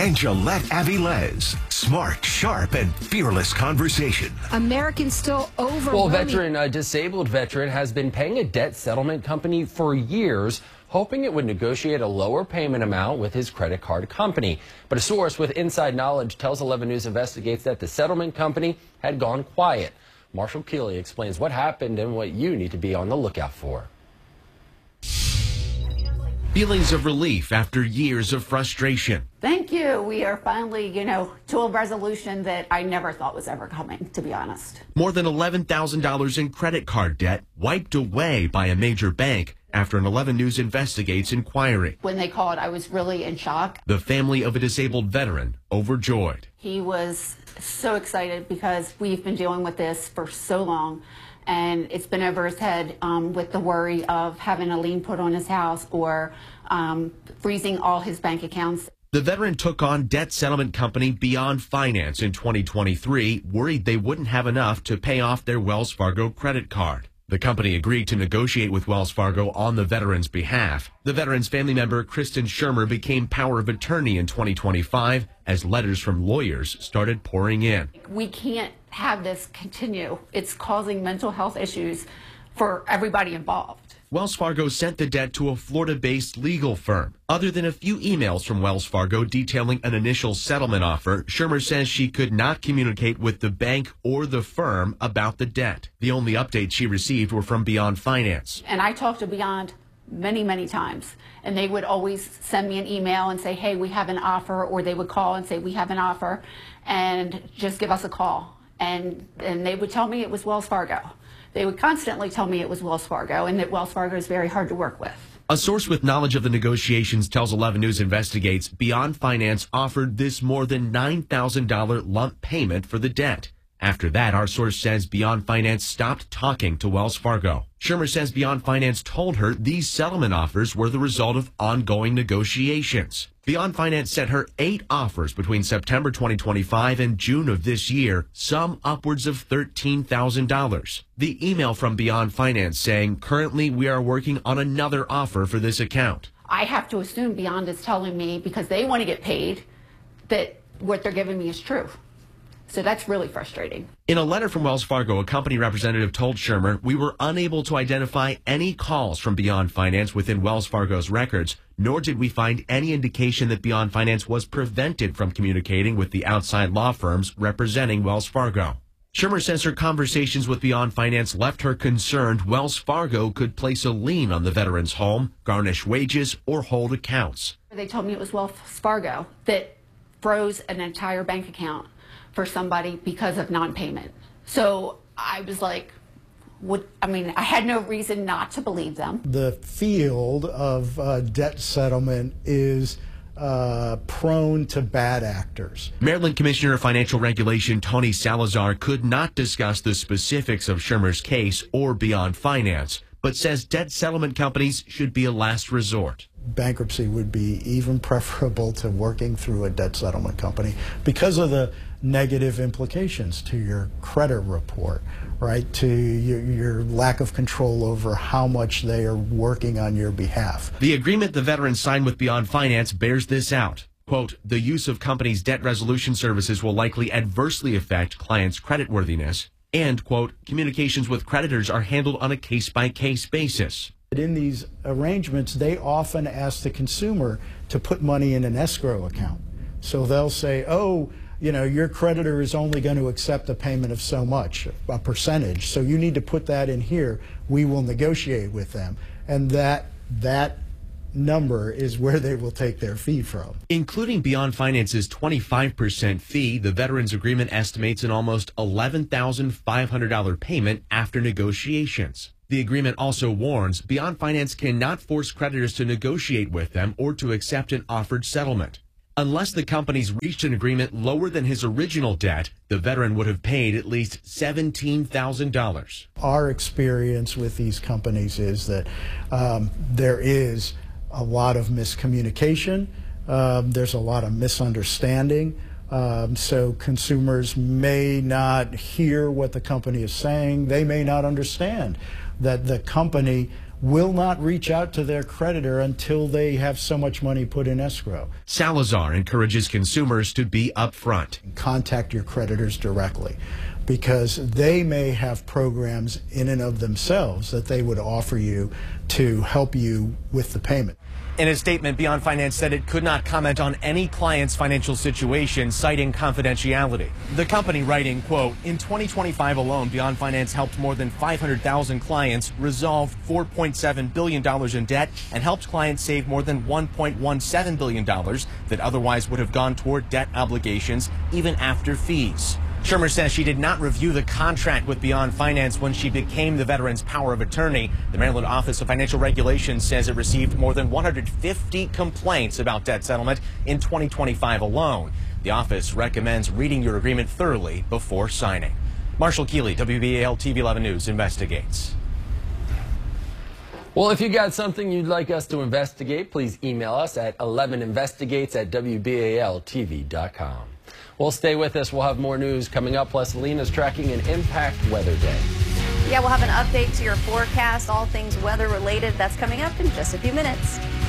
and Gillette Avilés. Smart, sharp, and fearless conversation. Americans still overwhelming. A disabled veteran has been paying a debt settlement company for years, hoping it would negotiate a lower payment amount with his credit card company. But a source with inside knowledge tells 11 News investigates that the settlement company had gone quiet. Marshall Keeley explains what happened and what you need to be on the lookout for. Feelings of relief after years of frustration. Thank you. We are finally, to a resolution that I never thought was ever coming, to be honest. More than $11,000 in credit card debt wiped away by a major bank after an 11 News investigates inquiry. When they called, I was really in shock. The family of a disabled veteran overjoyed. He was so excited because we've been dealing with this for so long. And it's been over his head with the worry of having a lien put on his house or freezing all his bank accounts. The veteran took on debt settlement company Beyond Finance in 2023, worried they wouldn't have enough to pay off their Wells Fargo credit card. The company agreed to negotiate with Wells Fargo on the veteran's behalf. The veteran's family member, Kristen Shermer, became power of attorney in 2025 as letters from lawyers started pouring in. We can't have this continue. It's causing mental health issues for everybody involved. Wells Fargo sent the debt to a Florida-based legal firm. Other than a few emails from Wells Fargo detailing an initial settlement offer, Shermer says she could not communicate with the bank or the firm about the debt. The only updates she received were from Beyond Finance. And I talked to Beyond many, many times, and they would always send me an email and say, hey, we have an offer, or they would call and say, we have an offer, and just give us a call. And they would tell me it was Wells Fargo. They would constantly tell me it was Wells Fargo and that Wells Fargo is very hard to work with. A source with knowledge of the negotiations tells 11 News investigates Beyond Finance offered this more than $9,000 lump payment for the debt. After that, our source says Beyond Finance stopped talking to Wells Fargo. Shermer says Beyond Finance told her these settlement offers were the result of ongoing negotiations. Beyond Finance sent her 8 offers between September 2025 and June of this year, some upwards of $13,000. The email from Beyond Finance saying, currently we are working on another offer for this account. I have to assume Beyond is telling me, because they want to get paid, that what they're giving me is true. So that's really frustrating. In a letter from Wells Fargo, a company representative told Shermer, we were unable to identify any calls from Beyond Finance within Wells Fargo's records, nor did we find any indication that Beyond Finance was prevented from communicating with the outside law firms representing Wells Fargo. Shermer says her conversations with Beyond Finance left her concerned Wells Fargo could place a lien on the veteran's home, garnish wages, or hold accounts. They told me it was Wells Fargo that froze an entire bank account for somebody because of non-payment. So I was like, I had no reason not to believe them. The field of debt settlement is prone to bad actors. Maryland Commissioner of Financial Regulation Tony Salazar could not discuss the specifics of Shermer's case or Beyond Finance, but says debt settlement companies should be a last resort. Bankruptcy would be even preferable to working through a debt settlement company because of the negative implications to your credit report, right? To your lack of control over how much they are working on your behalf. The agreement the veteran signed with Beyond Finance bears this out. Quote, the use of companies' debt resolution services will likely adversely affect clients' creditworthiness. And, quote, communications with creditors are handled on a case-by-case basis. In these arrangements, they often ask the consumer to put money in an escrow account. So they'll say, oh, your creditor is only going to accept a payment of so much, a percentage. So you need to put that in here. We will negotiate with them. And that number is where they will take their fee from. Including Beyond Finance's 25% fee, the veterans agreement estimates an almost $11,500 payment after negotiations. The agreement also warns Beyond Finance cannot force creditors to negotiate with them or to accept an offered settlement. Unless the companies reached an agreement lower than his original debt, the veteran would have paid at least $17,000. Our experience with these companies is that there is a lot of miscommunication. There's a lot of misunderstanding. So consumers may not hear what the company is saying. They may not understand that the company will not reach out to their creditor until they have so much money put in escrow. Salazar encourages consumers to be upfront. Contact your creditors directly, because they may have programs in and of themselves that they would offer you to help you with the payment. In a statement, Beyond Finance said it could not comment on any client's financial situation, citing confidentiality. The company writing, quote, in 2025 alone, Beyond Finance helped more than 500,000 clients resolve $4.7 billion in debt and helped clients save more than $1.17 billion that otherwise would have gone toward debt obligations, even after fees. Shermer says she did not review the contract with Beyond Finance when she became the veteran's power of attorney. The Maryland Office of Financial Regulation says it received more than 150 complaints about debt settlement in 2025 alone. The office recommends reading your agreement thoroughly before signing. Marshall Keeley, WBAL TV 11 News investigates. Well, if you got something you'd like us to investigate, please email us at 11investigates@WBALTV.com. Well, stay with us. We'll have more news coming up. Plus, Alina's tracking an impact weather day. Yeah, we'll have an update to your forecast, all things weather related. That's coming up in just a few minutes.